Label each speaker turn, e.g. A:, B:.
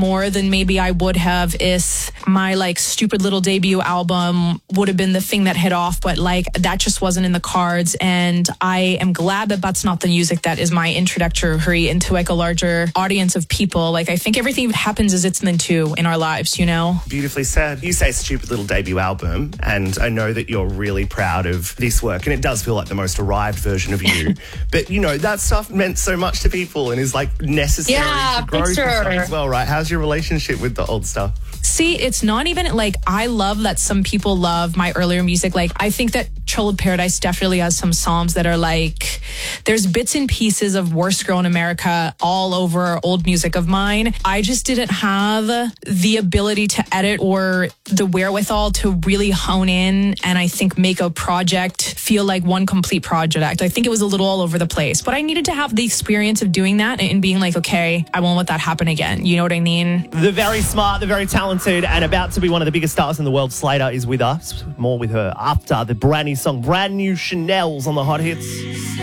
A: more than maybe I would have if my like stupid little debut album would have been the thing that hit off, but like that just wasn't in the cards. And I am glad that that's not the music that is my introductory into like a larger audience of people. Like I think everything that happens is it's meant to in our lives, you know?
B: Beautifully said. You say stupid little debut album, and I know that you're really proud of this work, and it does feel like the most arrived version of you. But, you know, that stuff meant so much to people and is like necessary to grow
C: for sure.
B: as well, right? How's your relationship with the old stuff?
A: See, it's not even like I love that some people love my earlier music. Like I think that Troubled Paradise definitely has some songs that are like, there's bits and pieces of Worst Girl in America all over old music of mine. I just didn't have the ability to edit or the wherewithal to really hone in and I think make a project feel like one complete project. I think it was a little all over the place, but I needed to have the experience of doing that and being like, okay, I won't let that happen again. You know what I mean?
D: The very smart, the very talented, and about to be one of the biggest stars in the world, Slater, is with us. More with her after the brand new song, Brand New Chanel's on the Hot Hits.